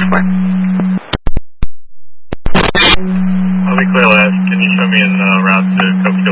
for. I'll be clear last. Can you show me en route to Coke